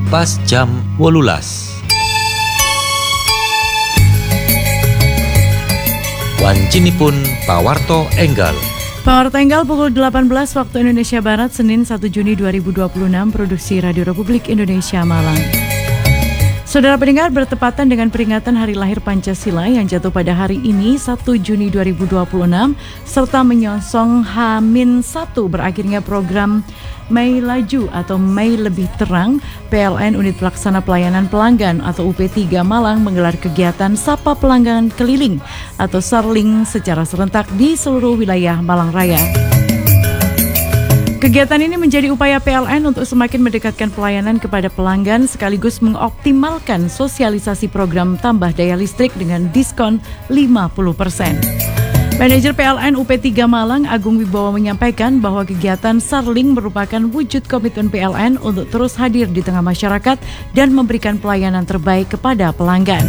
pas jam 18. Wancinipun pawarto enggal. Pawarto enggal pukul 18 waktu Indonesia Barat, Senin 1 Juni 2026, produksi Radio Republik Indonesia Malang. Saudara pendengar, bertepatan dengan peringatan Hari Lahir Pancasila yang jatuh pada hari ini 1 Juni 2026 serta menyongsong H-1 berakhirnya program Mei Laju atau Mei Lebih Terang, PLN Unit Pelaksana Pelayanan Pelanggan atau UP3 Malang menggelar kegiatan Sapa Pelanggan Keliling atau Sarling secara serentak di seluruh wilayah Malang Raya. Kegiatan ini menjadi upaya PLN untuk semakin mendekatkan pelayanan kepada pelanggan sekaligus mengoptimalkan sosialisasi program tambah daya listrik dengan diskon 50%. Manajer PLN UP3 Malang, Agung Wibowo menyampaikan bahwa kegiatan Sarling merupakan wujud komitmen PLN untuk terus hadir di tengah masyarakat dan memberikan pelayanan terbaik kepada pelanggan.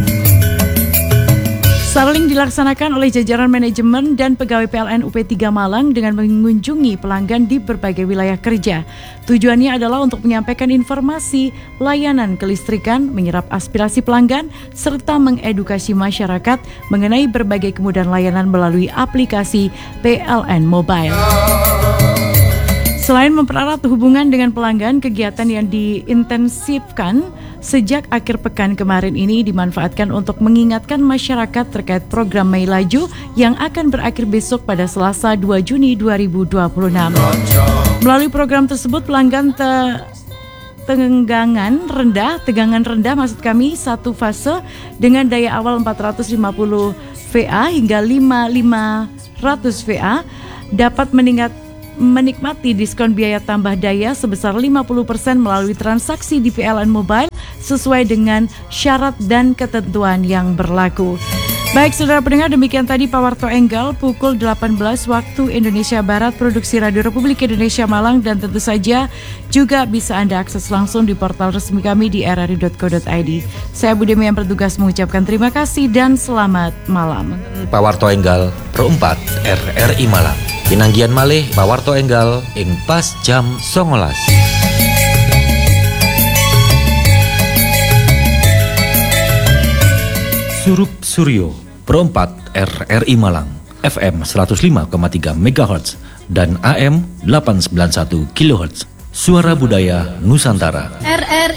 Sarling dilaksanakan oleh jajaran manajemen dan pegawai PLN UP3 Malang dengan mengunjungi pelanggan di berbagai wilayah kerja. Tujuannya adalah untuk menyampaikan informasi, layanan kelistrikan, menyerap aspirasi pelanggan, serta mengedukasi masyarakat mengenai berbagai kemudahan layanan melalui aplikasi PLN Mobile. Selain mempererat hubungan dengan pelanggan, kegiatan yang diintensifkan sejak akhir pekan kemarin ini dimanfaatkan untuk mengingatkan masyarakat terkait program Mei Laju yang akan berakhir besok pada Selasa 2 Juni 2026. Melalui program tersebut, pelanggan tegangan rendah maksud kami satu fase dengan daya awal 450 VA hingga 500 VA dapat menikmati diskon biaya tambah daya sebesar 50% melalui transaksi di PLN Mobile sesuai dengan syarat dan ketentuan yang berlaku. Baik saudara pendengar, demikian tadi Pawarto Enggal pukul 18 waktu Indonesia Barat, produksi Radio Republik Indonesia Malang, dan tentu saja juga bisa Anda akses langsung di portal resmi kami di rri.co.id. Saya Budemi yang bertugas mengucapkan terima kasih dan selamat malam. Pawarto Enggal Pro 4 RRI Malang. Pinanggian malih Pawarto Enggal ing pas jam 19. Surup Suryo Pro 4 RRI Malang FM 105,3 MHz dan AM 891 kHz. Suara Budaya Nusantara. RRI